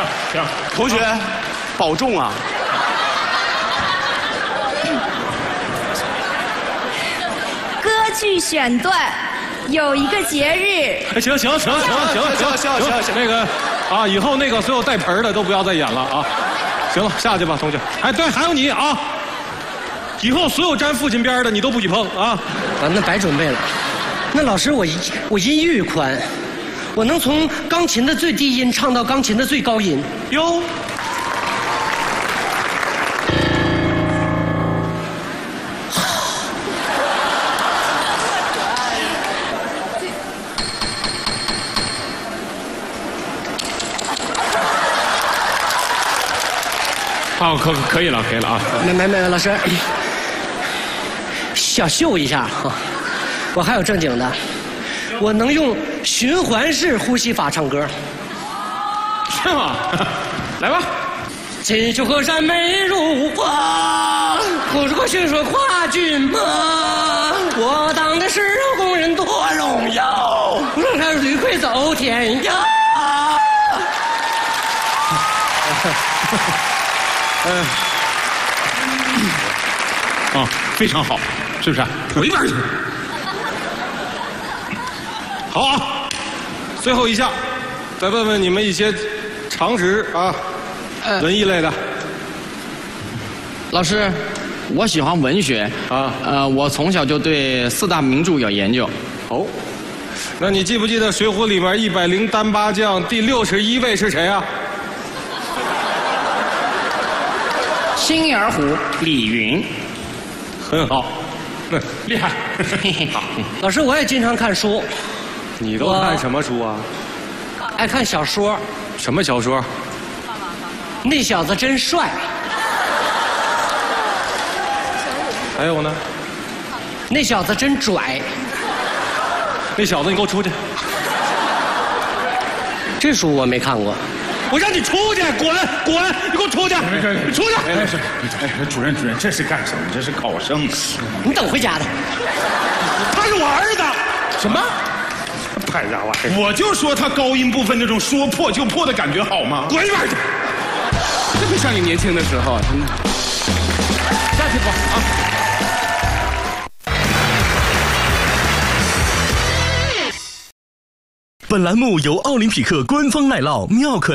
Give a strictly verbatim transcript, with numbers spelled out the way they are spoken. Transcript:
行， 同学，保重啊！ 歌剧选段有一个节日。 哎，行行行行行行行行行，那个啊，以后那个所有带盆的都不要再演了啊。行了，下去吧，同学。哎，对，还有你啊，以后所有沾父亲边的你都不许碰啊。 啊，那白准备了。那老师，我我音域宽，我能从钢琴的最低音唱到钢琴的最高音。 哟， 好，可可以了，可以了啊。 没没没，老师，小秀一下哈。我还有正经的，我能用循环式呼吸法唱歌。 是吗？来吧。 锦绣河山美如画，古树迅速跨骏马。我当的是工人多荣耀，还是驴魁走天涯。 嗯，啊，非常好，是不是？回边去。好啊，最后一项，再问问你们一些常识啊， 呃文艺类的。 老师，我喜欢文学啊， 呃，我从小就对四大名著有研究。 哦，那你记不记得《水浒》里面一百零单八将第六十一位是谁啊？ 辛二虎李云。 很好，厉害。好， 老师，我也经常看书， 你都看什么书啊？ 爱看小说。 什么小说？ 那小子真帅。 还有呢？ 那小子真拽。 那小子，你给我出去！ 这书我没看过。 我让你出去，滚滚！你给我出去！你出去！ 哎，是，哎，主任主任，这是干什么？这是考生。 你等回家的。 他是我儿子。 什么？太家伙！我就说他高音部分那种说破就破的感觉好吗？ 滚一边去！ 真不像你年轻的时候，真的。 下去吧啊！ 本栏目由奥林匹克官方奶酪妙可。